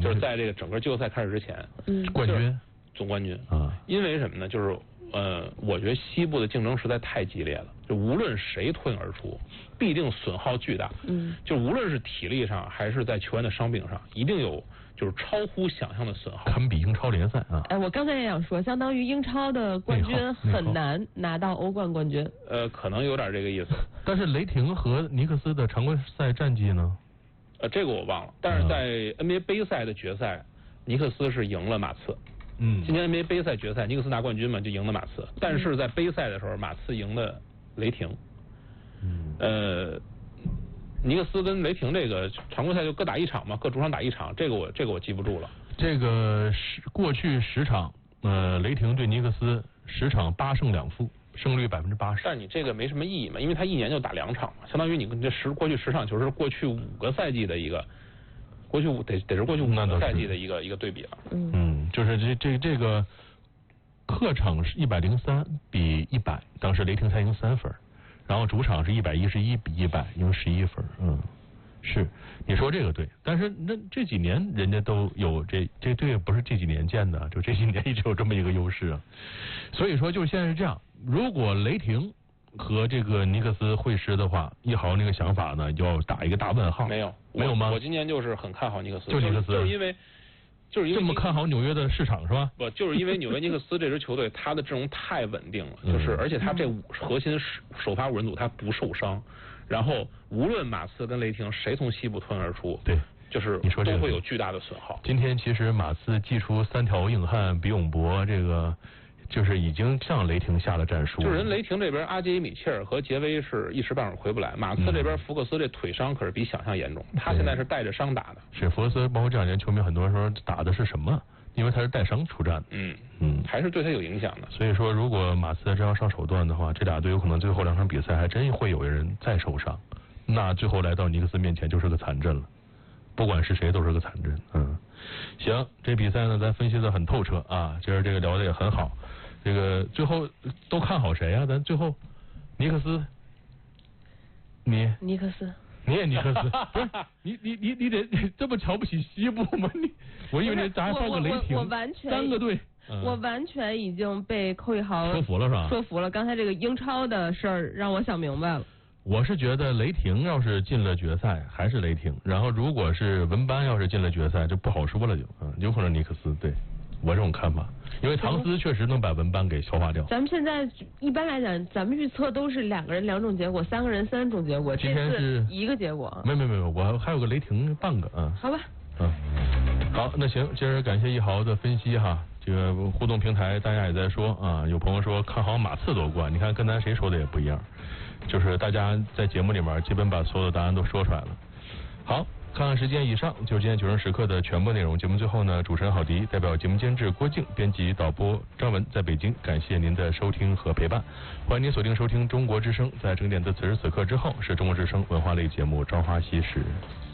就是在这个整个季后赛开始之前， 冠军， 总冠军啊。因为什么呢？就是我觉得西部的竞争实在太激烈了，就无论谁脱颖而出，必定损耗巨大。就无论是体力上还是在球员的伤病上，一定有就是超乎想象的损耗， 堪比英超联赛啊！ 哎，我刚才也想说，相当于英超的冠军很难拿到欧冠冠军。 可能有点这个意思。 但是雷霆和尼克斯的常规赛战绩呢？ 这个我忘了。但是在 NBA 杯赛的决赛，尼克斯是赢了马刺。今年 NBA 杯赛决赛，尼克斯拿冠军嘛，就赢了马刺。但是在杯赛的时候，马刺赢了雷霆。尼克斯跟雷霆这个常规赛就各打一场嘛，各主场打一场，这个我记不住了。 这个过去10场，雷霆对尼克斯10场8胜2负，胜率80%。 但你这个没什么意义嘛，因为他一年就打2场嘛，相当于你跟这过去10场球是过去5个赛季的一个，得是过去5个赛季的一个对比了。 就是这个客场是103比100，当时雷霆才赢3分。然后主场是111比100，赢11分。是你说这个对，但是那这几年人家都有这队不是这几年建的，就这几年一直有这么一个优势啊。所以说就是现在是这样，如果雷霆和这个尼克斯会师的话，一豪那个想法呢要打一个大问号。 没有吗？我今年就是很看好尼克斯， 就尼克斯， 就是因为这么看好纽约的市场是吧？ 不，就是因为纽约尼克斯这支球队，他的阵容太稳定了，就是而且他这核心首发5人组他不受伤，然后无论马刺跟雷霆谁从西部脱颖而出， 对， 就是你说这个都会有巨大的损耗。 今天其实马刺祭出3条硬汉，比永博这个。就是已经向雷霆下了战书， 就是人雷霆这边阿杰伊米切尔和杰威是一时半会儿回不来，马刺这边福克斯这腿伤可是比想象严重，他现在是带着伤打的。 是福克斯，包括这2年球迷很多人说打的是什么？因为他是带伤出战的， 还是对他有影响的。 所以说，如果马刺真要上手段的话，这俩队有可能最后2场比赛还真会有人再受伤，那最后来到尼克斯面前就是个残阵了，不管是谁都是个残阵。行，这比赛呢咱分析的很透彻啊，今儿这个聊的也很好。这个最后都看好谁啊？咱最后尼克斯，你也尼克斯，不是你得这么瞧不起西部吗？我以为咱还报个雷霆， 我完全 3个队， 我完全已经被寇一豪说服了是吧？ 说服了，刚才这个英超的事儿让我想明白了。 我是觉得雷霆要是进了决赛还是雷霆，然后如果是文班要是进了决赛就不好说了，有可能尼克斯，对我这种看法，因为唐斯确实能把文班给消化掉。 咱们现在一般来讲，咱们预测都是2个人2种结果，3个人3种结果， 今天是一个结果。 没有，我还有个雷霆半个好吧。 好，那行，今儿感谢一豪的分析哈。这个互动平台大家也在说啊，有朋友说看好马刺夺冠，你看跟咱谁说的也不一样，就是大家在节目里面基本把所有的答案都说出来了。好，看看时间，以上就是今天90时刻的全部内容。节目最后呢，主持人郝迪代表节目监制郭靖、编辑导播张文在北京，感谢您的收听和陪伴。欢迎您锁定收听中国之声，在整点的此时此刻之后是中国之声文化类节目《朝花夕拾》。